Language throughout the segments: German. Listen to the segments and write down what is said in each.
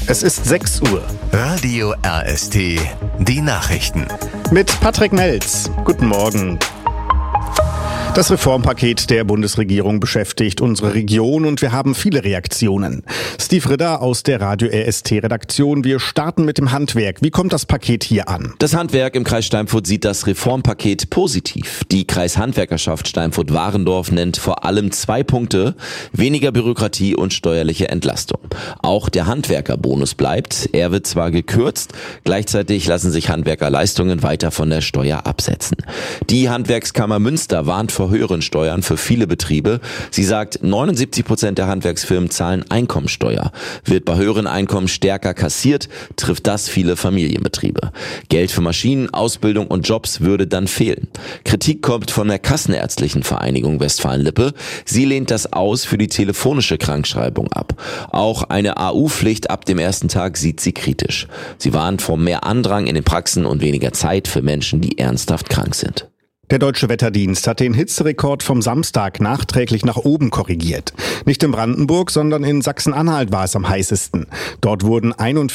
Es ist 6 Uhr. Radio RST, die Nachrichten. Mit Patrick Melz. Guten Morgen. Das Reformpaket der Bundesregierung beschäftigt unsere Region und wir haben viele Reaktionen. Steve Ritter aus der Radio RST-Redaktion. Wir starten mit dem Handwerk. Wie kommt das Paket hier an? Das Handwerk im Kreis Steinfurt sieht das Reformpaket positiv. Die Kreishandwerkerschaft Steinfurt-Warendorf nennt vor allem 2 Punkte: weniger Bürokratie und steuerliche Entlastung. Auch der Handwerkerbonus bleibt. Er wird zwar gekürzt, gleichzeitig lassen sich Handwerkerleistungen weiter von der Steuer absetzen. Die Handwerkskammer Münster warnt vor höheren Steuern für viele Betriebe. Sie sagt, 79% der Handwerksfirmen zahlen Einkommensteuer. Wird bei höheren Einkommen stärker kassiert, trifft das viele Familienbetriebe. Geld für Maschinen, Ausbildung und Jobs würde dann fehlen. Kritik kommt von der Kassenärztlichen Vereinigung Westfalen-Lippe. Sie lehnt das Aus für die telefonische Krankschreibung ab. Auch eine AU-Pflicht ab dem ersten Tag sieht sie kritisch. Sie warnt vor mehr Andrang in den Praxen und weniger Zeit für Menschen, die ernsthaft krank sind. Der Deutsche Wetterdienst hat den Hitzerekord vom Samstag nachträglich nach oben korrigiert. Nicht in Brandenburg, sondern in Sachsen-Anhalt war es am heißesten. Dort wurden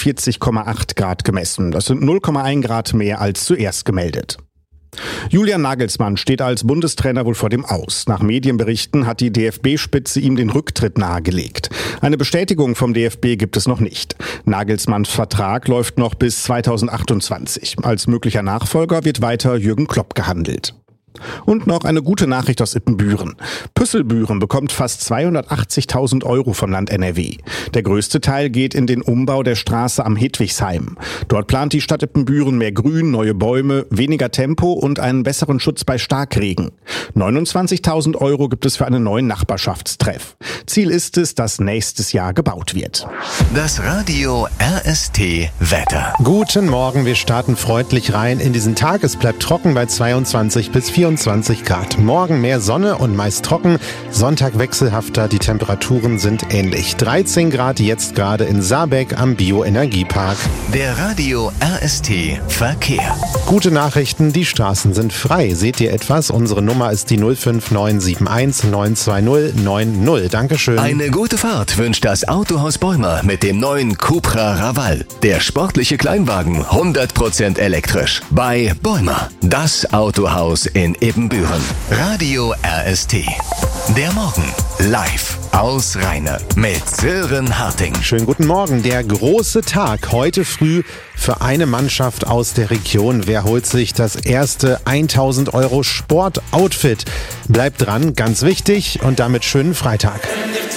41,8 Grad gemessen. Das sind 0,1 Grad mehr als zuerst gemeldet. Julian Nagelsmann steht als Bundestrainer wohl vor dem Aus. Nach Medienberichten hat die DFB-Spitze ihm den Rücktritt nahegelegt. Eine Bestätigung vom DFB gibt es noch nicht. Nagelsmanns Vertrag läuft noch bis 2028. Als möglicher Nachfolger wird weiter Jürgen Klopp gehandelt. Und noch eine gute Nachricht aus Ippenbüren. Püsselbüren bekommt fast 280.000 € von Land NRW. Der größte Teil geht in den Umbau der Straße am Hedwigsheim. Dort plant die Stadt Ippenbüren mehr Grün, neue Bäume, weniger Tempo und einen besseren Schutz bei Starkregen. 29.000 € gibt es für einen neuen Nachbarschaftstreff. Ziel ist es, dass nächstes Jahr gebaut wird. Das Radio RST Wetter. Guten Morgen, wir starten freundlich rein in diesen Tag. Es bleibt trocken bei 22 bis 24 Grad. Morgen mehr Sonne und meist trocken. Sonntag wechselhafter, die Temperaturen sind ähnlich. 13 Grad jetzt gerade in Saarbeck am Bioenergiepark. Der Radio RST Verkehr. Gute Nachrichten, die Straßen sind frei. Seht ihr etwas? Unsere Nummer ist die 05971 920 90. Dankeschön. Eine gute Fahrt wünscht das Autohaus Bäumer mit dem neuen Cupra Raval. Der sportliche Kleinwagen, 100% elektrisch. Bei Bäumer, das Autohaus in Ippenbüren. Radio RST. Der Morgen live aus Rheine mit Sören Harting. Schönen guten Morgen. Der große Tag heute früh für eine Mannschaft aus der Region. Wer holt sich das erste 1.000 € Sportoutfit? Bleibt dran, ganz wichtig, und damit schönen Freitag.